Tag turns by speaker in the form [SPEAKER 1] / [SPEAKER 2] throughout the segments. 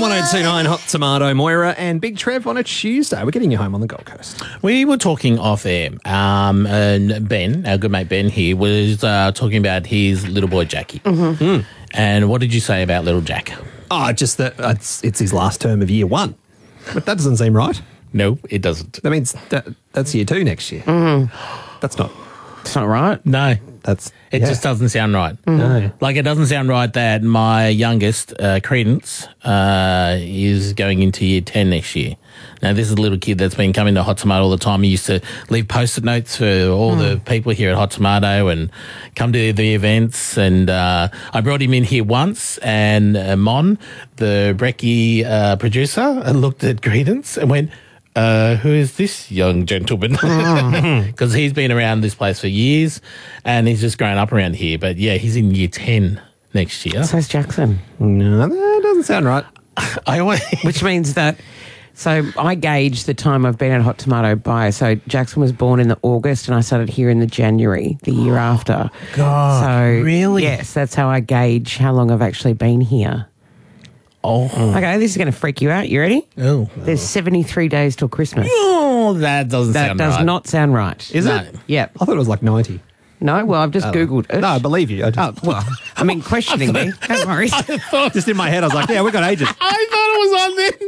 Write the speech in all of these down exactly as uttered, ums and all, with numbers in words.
[SPEAKER 1] one oh two nine Hot Tomato, Moira and Big Trev on a Tuesday. We're getting you home on the Gold Coast.
[SPEAKER 2] We were talking off air, um, and Ben, our good mate Ben here, was uh, talking about his little boy Jackie.
[SPEAKER 1] Mm-hmm. Mm.
[SPEAKER 2] And what did you say about little Jack?
[SPEAKER 1] Oh, just that it's, it's his last term of year one. But that doesn't seem right.
[SPEAKER 2] No, it doesn't.
[SPEAKER 1] That means that, that's year two next year.
[SPEAKER 3] Mm-hmm.
[SPEAKER 1] That's not...
[SPEAKER 3] It's not right.
[SPEAKER 2] No.
[SPEAKER 1] That's
[SPEAKER 2] It
[SPEAKER 1] yeah.
[SPEAKER 2] just doesn't sound right.
[SPEAKER 1] No.
[SPEAKER 2] Like, it doesn't sound right that my youngest, uh, Credence, uh, is going into year ten next year. Now, this is a little kid that's been coming to Hot Tomato all the time. He used to leave Post-it notes for all mm. the people here at Hot Tomato and come to the events. And uh, I brought him in here once, and uh, Mon, the Brekkie uh, producer, looked at Credence and went, Uh, who is this young gentleman? Because he's been around this place for years and he's just grown up around here. But yeah, he's in year ten next year.
[SPEAKER 3] So's Jackson.
[SPEAKER 1] No, that doesn't sound right.
[SPEAKER 2] I always...
[SPEAKER 3] Which means that, so I gauge the time I've been at Hot Tomato by, so Jackson was born in the August and I started here in the January, the year after.
[SPEAKER 2] God,
[SPEAKER 3] so,
[SPEAKER 2] really?
[SPEAKER 3] Yes, that's how I gauge how long I've actually been here.
[SPEAKER 2] Oh.
[SPEAKER 3] Okay, this is going to freak you out. You ready?
[SPEAKER 2] Oh.
[SPEAKER 3] There's seventy-three days till Christmas.
[SPEAKER 2] Oh, that doesn't
[SPEAKER 3] that
[SPEAKER 2] sound
[SPEAKER 3] does
[SPEAKER 2] right.
[SPEAKER 3] not sound right.
[SPEAKER 1] Is
[SPEAKER 2] No.
[SPEAKER 1] it?
[SPEAKER 3] Yep.
[SPEAKER 1] I thought it was like ninety.
[SPEAKER 3] No, well, I've just
[SPEAKER 1] Oh.
[SPEAKER 3] Googled it.
[SPEAKER 1] No, I believe you. I just,
[SPEAKER 3] Oh, well, I mean, questioning me. Don't worry.
[SPEAKER 1] just in my head, I was like, yeah, we've got ages.
[SPEAKER 2] I thought it was on then.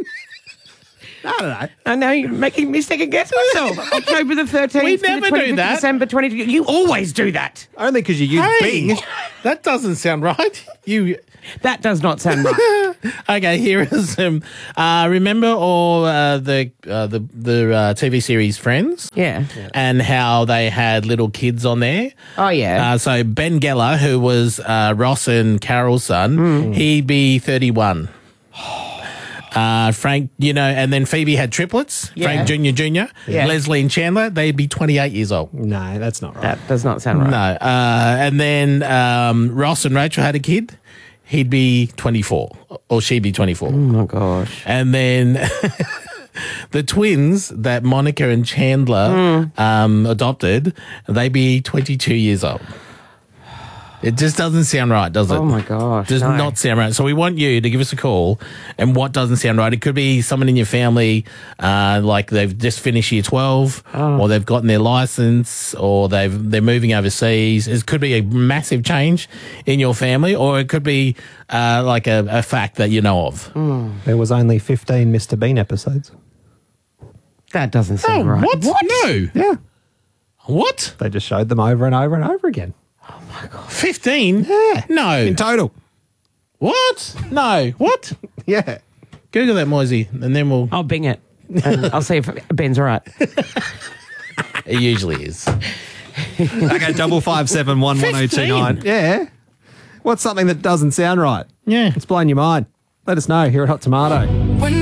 [SPEAKER 1] I don't know.
[SPEAKER 3] I know you're making me second guess myself. October the thirteenth.
[SPEAKER 2] We
[SPEAKER 3] to the
[SPEAKER 2] never do
[SPEAKER 3] twenty-fifth
[SPEAKER 2] that.
[SPEAKER 3] December twenty. You always do that.
[SPEAKER 1] Only because you use
[SPEAKER 2] Hey,
[SPEAKER 1] Bing.
[SPEAKER 2] that doesn't sound right. You...
[SPEAKER 3] That does not sound right.
[SPEAKER 2] Okay, here is some. Uh, remember all uh, the uh, the the uh, T V series Friends?
[SPEAKER 3] Yeah.
[SPEAKER 2] And how they had little kids on there.
[SPEAKER 3] Oh, yeah.
[SPEAKER 2] Uh, so Ben Geller, who was uh, Ross and Carol's son,
[SPEAKER 3] Mm.
[SPEAKER 2] he'd be thirty-one. Uh, Frank, you know, and then Phoebe had triplets.
[SPEAKER 3] Yeah.
[SPEAKER 2] Frank Junior Junior,
[SPEAKER 3] Yeah.
[SPEAKER 2] Leslie and Chandler, they'd be twenty-eight years old.
[SPEAKER 1] No, that's not right.
[SPEAKER 3] That does not sound right.
[SPEAKER 2] No. Uh, and then um, Ross and Rachel had a kid. He'd be twenty-four, or she'd be twenty-four.
[SPEAKER 3] Oh, my gosh.
[SPEAKER 2] And then the twins that Monica and Chandler
[SPEAKER 3] Mm.
[SPEAKER 2] um, adopted, they'd be twenty-two years old. It just doesn't sound right, does it?
[SPEAKER 3] Oh, my gosh.
[SPEAKER 2] Does
[SPEAKER 3] no.
[SPEAKER 2] not sound right. So we want you to give us a call and what doesn't sound right. It could be someone in your family, uh, like they've just finished year twelve,
[SPEAKER 3] Oh.
[SPEAKER 2] or they've gotten their license, or they've, they're moving overseas. It could be a massive change in your family, or it could be uh, like a, a fact that you know of.
[SPEAKER 1] There was only fifteen Mister Bean episodes.
[SPEAKER 3] That doesn't sound
[SPEAKER 2] Oh,
[SPEAKER 3] right.
[SPEAKER 2] what? No.
[SPEAKER 1] Yeah.
[SPEAKER 2] What?
[SPEAKER 1] They just showed them over and over and over again.
[SPEAKER 2] fifteen?
[SPEAKER 1] Yeah.
[SPEAKER 2] No.
[SPEAKER 1] In total.
[SPEAKER 2] What? No. What?
[SPEAKER 1] Yeah.
[SPEAKER 2] Google that, Moisey, and then we'll...
[SPEAKER 3] I'll bing it. And I'll see if Ben's right.
[SPEAKER 2] It usually is.
[SPEAKER 1] Okay, double five seven one one zero two nine. Yeah. What's something that doesn't sound right?
[SPEAKER 2] Yeah.
[SPEAKER 1] It's blowing your mind. Let us know here at Hot Tomato.
[SPEAKER 4] When